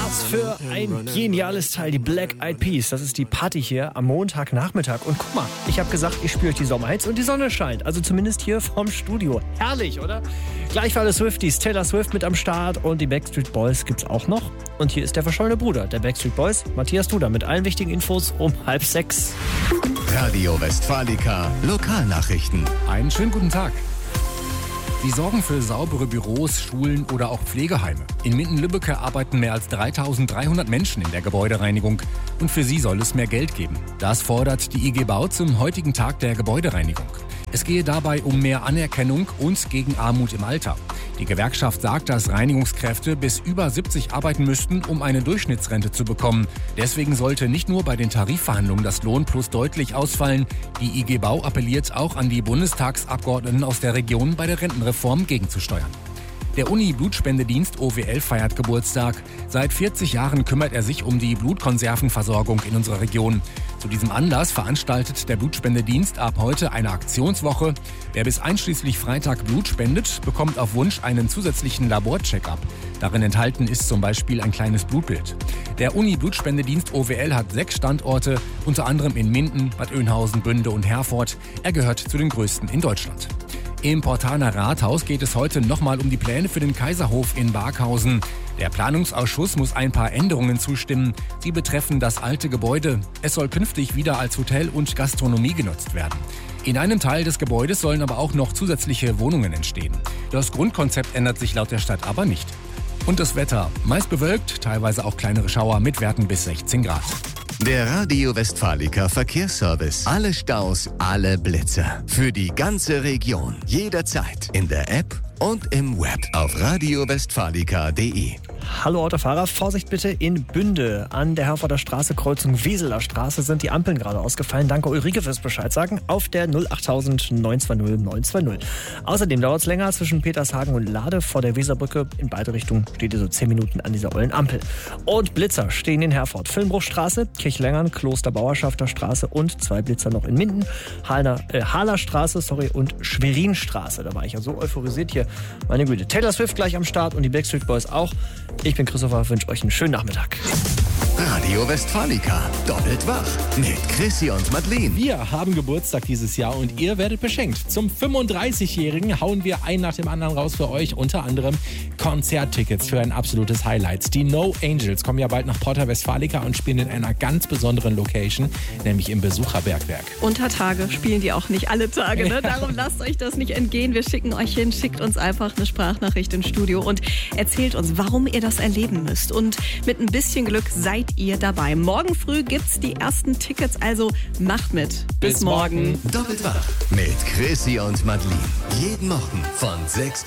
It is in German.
Was für ein geniales Teil, die Black Eyed Peas. Das ist die Party hier am Montagnachmittag. Und guck mal, ich habe gesagt, ich spüre euch die Sommerhits und die Sonne scheint. Also zumindest hier vom Studio. Herrlich, oder? Gleich für alle Swifties, Taylor Swift mit am Start und die Backstreet Boys gibt's auch noch. Und hier ist der verschollene Bruder der Backstreet Boys, Matthias Duda, mit allen wichtigen Infos um 5:30. Radio Westfalica Lokalnachrichten. Einen schönen guten Tag. Sie sorgen für saubere Büros, Schulen oder auch Pflegeheime. In Minden-Lübbecke arbeiten mehr als 3.300 Menschen in der Gebäudereinigung und für sie soll es mehr Geld geben. Das fordert die IG Bau zum heutigen Tag der Gebäudereinigung. Es gehe dabei um mehr Anerkennung und gegen Armut im Alter. Die Gewerkschaft sagt, dass Reinigungskräfte bis über 70 arbeiten müssten, um eine Durchschnittsrente zu bekommen. Deswegen sollte nicht nur bei den Tarifverhandlungen das Lohnplus deutlich ausfallen. Die IG Bau appelliert auch an die Bundestagsabgeordneten aus der Region, bei der Rentenreform gegenzusteuern. Der Uni-Blutspendedienst OWL feiert Geburtstag. Seit 40 Jahren kümmert er sich um die Blutkonservenversorgung in unserer Region. Zu diesem Anlass veranstaltet der Blutspendedienst ab heute eine Aktionswoche. Wer bis einschließlich Freitag Blut spendet, bekommt auf Wunsch einen zusätzlichen Labor-Check-up. Darin enthalten ist zum Beispiel ein kleines Blutbild. Der Uni-Blutspendedienst OWL hat 6 Standorte, unter anderem in Minden, Bad Oeynhausen, Bünde und Herford. Er gehört zu den größten in Deutschland. Im Portaner Rathaus geht es heute nochmal um die Pläne für den Kaiserhof in Barkhausen. Der Planungsausschuss muss ein paar Änderungen zustimmen. Sie betreffen das alte Gebäude. Es soll künftig wieder als Hotel und Gastronomie genutzt werden. In einem Teil des Gebäudes sollen aber auch noch zusätzliche Wohnungen entstehen. Das Grundkonzept ändert sich laut der Stadt aber nicht. Und das Wetter, meist bewölkt, teilweise auch kleinere Schauer mit Werten bis 16 Grad. Der Radio Westfalica Verkehrsservice. Alle Staus, alle Blitzer. Für die ganze Region. Jederzeit. In der App und im Web. Auf radiowestfalica.de. Hallo Autofahrer, Vorsicht bitte in Bünde. An der Herforder Straße, Kreuzung Weseler Straße, sind die Ampeln gerade ausgefallen. Danke Ulrike fürs Bescheid sagen. Auf der 08000 920 920. Außerdem dauert es länger zwischen Petershagen und Lade vor der Weserbrücke. In beide Richtungen steht ihr so 10 Minuten an dieser ollen Ampel. Und Blitzer stehen in Herford. Filmbruchstraße, Kirchlengern, Kloster Bauerschafter Straße und 2 Blitzer noch in Minden. Haler Straße, und Schwerinstraße. Da war ich ja so euphorisiert hier. Meine Güte. Taylor Swift gleich am Start und die Backstreet Boys auch. Ich bin Christopher, wünsche euch einen schönen Nachmittag. Radio Westfalica. Doppelt wach. Mit Chrissy und Madeleine. Wir haben Geburtstag dieses Jahr und ihr werdet beschenkt. Zum 35-Jährigen hauen wir einen nach dem anderen raus für euch. Unter anderem Konzerttickets für ein absolutes Highlight. Die No Angels kommen ja bald nach Porta Westfalica und spielen in einer ganz besonderen Location, nämlich im Besucherbergwerk. Unter Tage spielen die auch nicht alle Tage, ne? Darum lasst euch das nicht entgehen. Wir schicken euch hin, schickt uns einfach eine Sprachnachricht ins Studio und erzählt uns, warum ihr das erleben müsst. Und mit ein bisschen Glück seid ihr dabei. Morgen früh gibt's die ersten Tickets, also macht mit. Bis morgen. Doppelt wach. Mit Chrissy und Madeleine. Jeden Morgen von 6